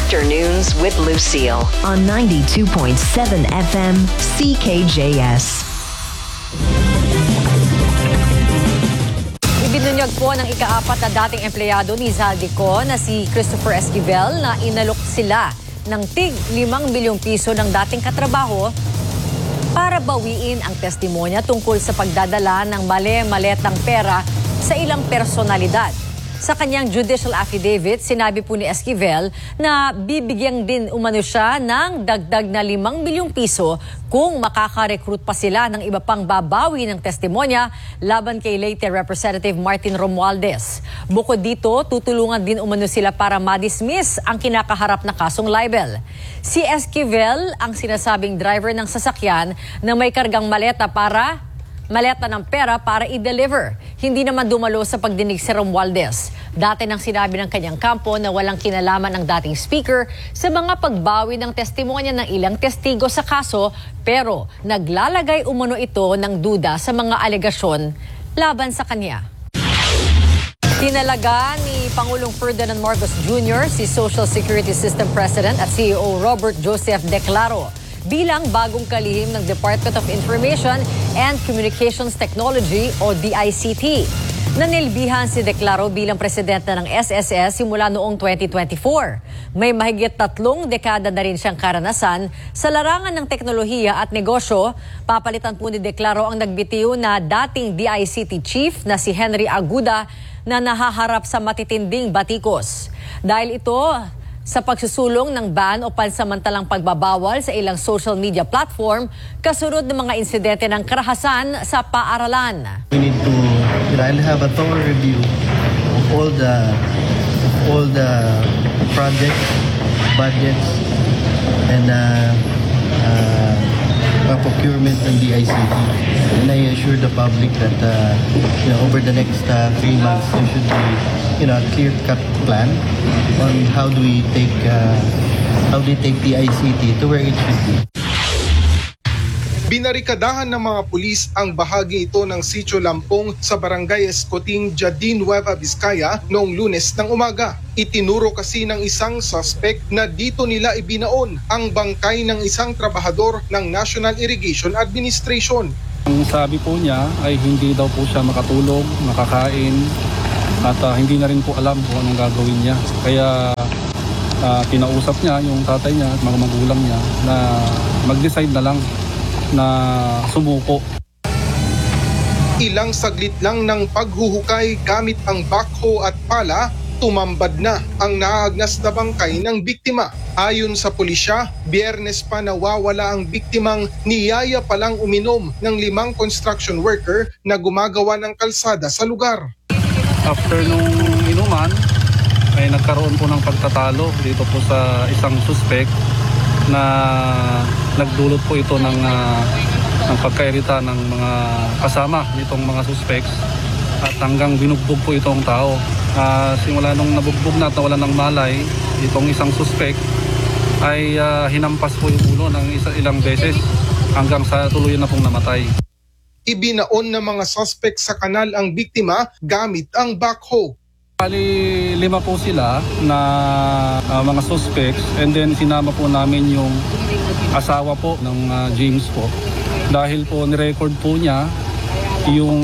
Afternoons with Lucille on 92.7 FM CKJS. Ibinunyag po ng ika-4 na dating empleyado ni Zaldico na si Christopher Esquivel na inalok sila ng tig 5 milyong piso ng dating katrabaho para bawiin ang testimonya tungkol sa pagdadala ng maletang pera sa ilang personalidad. Sa kanyang judicial affidavit, sinabi po ni Esquivel na bibigyan din umano siya ng dagdag na 5 milyong piso kung makaka-recruit pa sila ng iba pang babawi ng testimonya laban kay Leyte Representative Martin Romualdez. Bukod dito, tutulungan din umano sila para ma-dismiss ang kinakaharap na kasong libel. Si Esquivel ang sinasabing driver ng sasakyan na may kargang maleta ng pera para i-deliver. Hindi naman dumalo sa pagdinig si Romualdez. Dati nang sinabi ng kanyang kampo na walang kinalaman ang dating speaker sa mga pagbawi ng testimonya ng ilang testigo sa kaso, pero naglalagay umano ito ng duda sa mga alegasyon laban sa kanya. Tinalaga ni Pangulong Ferdinand Marcos Jr. si Social Security System President at CEO Robert Joseph Declaro bilang bagong kalihim ng Department of Information and Communications Technology o DICT. Nanilbihan si Declaro bilang presidente ng SSS simula noong 2024. May mahigit 3 dekada na rin siyang karanasan sa larangan ng teknolohiya at negosyo. Papalitan po ni Declaro ang nagbitiw na dating DICT chief na si Henry Aguda na nahaharap sa matitinding batikos. Dahil ito sa pagsusulong ng ban o pansamantalang pagbabawal sa ilang social media platform kasunod ng mga insidente ng karahasan sa paaralan. We need to I'll have a thorough review of all the projects, budgets, and procurement and DICT. And I assure the public that over the next 3 months there should be a clear-cut plan on how do we take DICT to where it should be. Binarikadahan ng mga pulis ang bahagi ito ng Sitio Lampong sa Barangay Escoting, Jardin Nueva Vizcaya noong Lunes ng umaga. Itinuro kasi ng isang suspect na dito nila ibinaon ang bangkay ng isang trabahador ng National Irrigation Administration. Ang sabi po niya ay hindi daw po siya makatulog, makakain at hindi na rin po alam kung anong gagawin niya. Kaya kinausap niya yung tatay niya at mga magulang niya na mag-decide na lang na sumuko. Ilang saglit lang ng paghuhukay gamit ang backhoe at pala, tumambad na ang naagnas na bangkay ng biktima. Ayon sa pulisya, Biyernes pa nawawala ang biktimang niyaya palang uminom ng 5 construction worker na gumagawa ng kalsada sa lugar. After nung inuman, ay nagkaroon po ng pagtatalo dito po sa isang suspect na nagdulot po ito ng pagkairita ng mga kasama nitong mga suspects at hanggang binugbog po itong tao. Simula nung nabugbog na at nawalan ng malay, itong isang suspect ay hinampas po yung ulo ng ilang beses hanggang sa tuluyan na pong namatay. Ibinaon ng mga suspect sa kanal ang biktima gamit ang backhoe. Bali 5 po sila na mga suspects and then sinama po namin yung asawa po ng James po dahil po ni-record po niya yung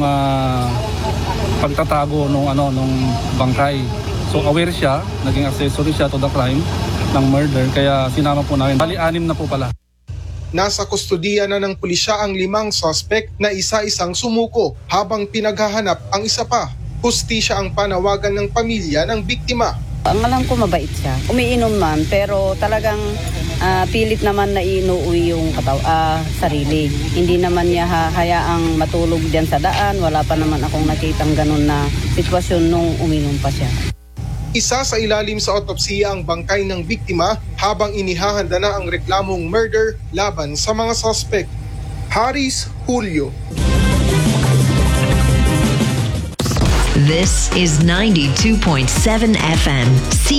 pagtatago nung bangkay. So aware siya, naging accessory siya to the crime ng murder kaya sinama po namin. Bali 6 na po pala. Nasa kustudiya na ng pulisya ang 5 suspect na isa-isang sumuko habang pinaghahanap ang isa pa. Hustisya ang panawagan ng pamilya ng biktima. Ang alam ko mabait siya. Umiinom man pero talagang pilit naman na inuuwi yung sarili. Hindi naman niya hayaang matulog diyan sa daan. Wala pa naman akong nakitang ganun na sitwasyon nung uminom pa siya. Isa sa ilalim sa otopsiya ang bangkay ng biktima habang inihahanda na ang reklamong murder laban sa mga suspect. Haris Julio. This is 92.7 FM